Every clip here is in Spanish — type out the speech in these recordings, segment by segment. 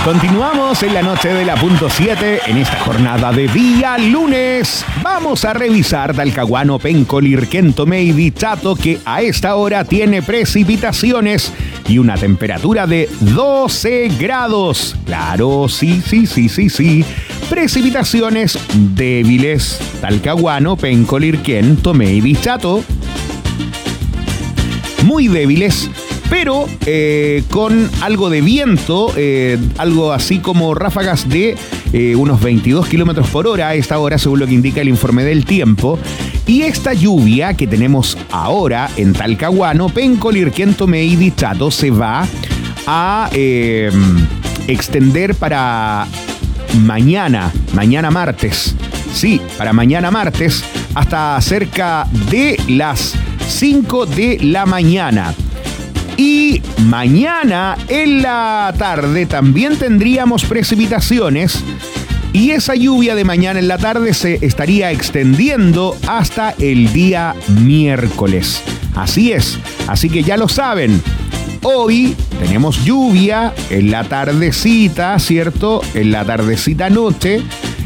Continuamos en la noche de la punto 7 en esta jornada de día lunes. Vamos a revisar Talcahuano, Penco, Lirquén, Tomé y Dichato, que a esta hora tiene precipitaciones y una temperatura de 12 grados. Claro, sí. Precipitaciones débiles. Talcahuano, Penco, Lirquén, Tomé y Dichato. Muy débiles, pero con algo de viento, algo así como ráfagas de unos 22 kilómetros por hora a esta hora, según lo que indica el informe del tiempo. Y esta lluvia que tenemos ahora en Talcahuano, Penco, Lirquén, Tomé y Dichato se va a extender para mañana martes. Sí, para mañana martes, hasta cerca de las 5 de la mañana. Y mañana en la tarde también tendríamos precipitaciones y esa lluvia de mañana en la tarde se estaría extendiendo hasta el día miércoles. Así es, así que ya lo saben. Hoy tenemos lluvia en la tardecita, ¿cierto? En la tardecita noche.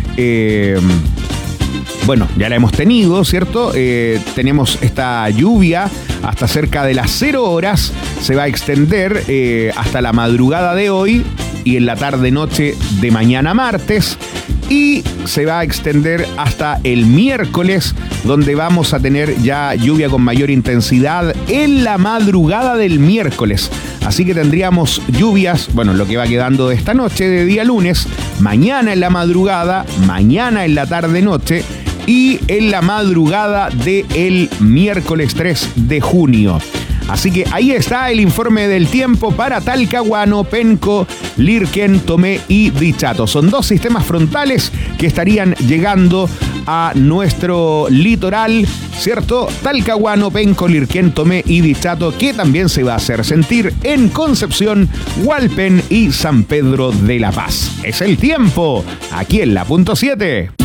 Bueno, ya la hemos tenido, ¿cierto? Tenemos esta lluvia hasta cerca de las 0 horas. Se va a extender hasta la madrugada de hoy y en la tarde-noche de mañana martes. Y se va a extender hasta el miércoles, donde vamos a tener ya lluvia con mayor intensidad en la madrugada del miércoles. Así que tendríamos lluvias, bueno, lo que va quedando de esta noche de día lunes, mañana en la madrugada, mañana en la tarde-noche y en la madrugada del miércoles 3 de junio. Así que ahí está el informe del tiempo para Talcahuano, Penco, Lirquén, Tomé y Dichato. Son dos sistemas frontales que estarían llegando a nuestro litoral, ¿cierto? Talcahuano, Penco, Lirquén, Tomé y Dichato, que también se va a hacer sentir en Concepción, Hualpén y San Pedro de la Paz. Es el tiempo, aquí en la punto 7.